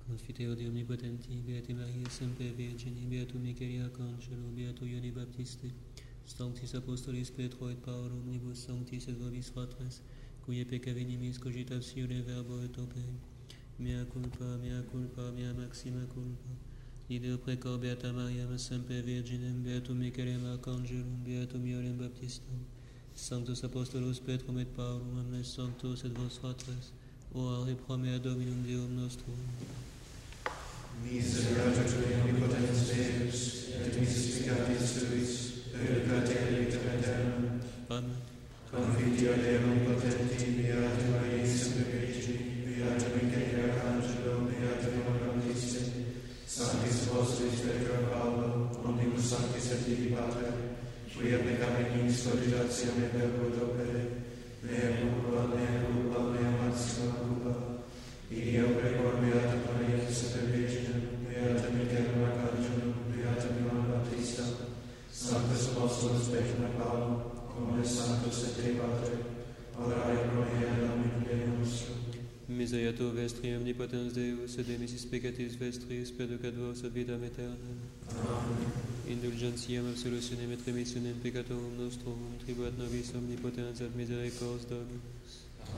Confiteor de omnipotenti, Beate Maria Semper Virgine, Beatum Michaeli Arcangelo, Beato Ione Baptiste, Sanctis Apostolis Petro et Paolo, omnibus sanctis et vobis fratres, cuie peccavenimis cogitatione verbo et opere, mea culpa, mea maxima culpa. Ideo precor Beata Maria Semper Virginem, Beatum Michaelem Arcangelum, Beatum Ionem Baptistam, Sanctus Apostolos Petrum et Paulum, omnes sanctos et vos fratres, ora et pro mea Dominum Deum nostrum. Miserere Tui omnipotens Deus, et misericordis Tuis, purificate elictum aeternum. Amen. Confiteor Dei omnipotenti, Beate Maria Semper Virgine, Beate Michaeli Arcangelo, Beate Ione Baptiste, Sanctis Apostolis Petro et Paolo, omnibus sanctis et Dei Pater, quia peccavenimis cogitatione verbo et opere, mea culpa, mea maxima culpa. Ideo precor Beata Maria Semper Virginem, Beata Michaelem Arcangelum, Beata Ione Baptista, Sanctus Apostolos Petrum et Paulum, omnes sanctos et Dei Pater, ora et pro mea Dominum Deum nostrum. Misereatur vestri omnipotens Deus, et demissis peccatis vestris, perducat vos ad vitam aeternam. Amen. Indulgentiam absolutionem et remissionem peccatorum nostrum, tribuat nobis omnipotens ad misericors Dominus.